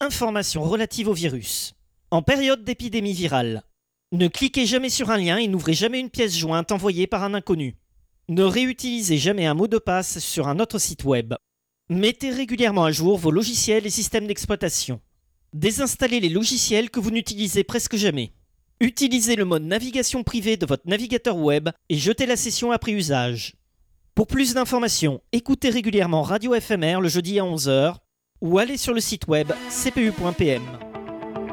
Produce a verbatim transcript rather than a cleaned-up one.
Informations relatives au virus. En période d'épidémie virale, ne cliquez jamais sur un lien et n'ouvrez jamais une pièce jointe envoyée par un inconnu. Ne réutilisez jamais un mot de passe sur un autre site web. Mettez régulièrement à jour vos logiciels et systèmes d'exploitation. Désinstallez les logiciels que vous n'utilisez presque jamais. Utilisez le mode navigation privée de votre navigateur web et jetez la session après usage. Pour plus d'informations, écoutez régulièrement Radio F M R le jeudi à onze heures ou allez sur le site web c p u point p m.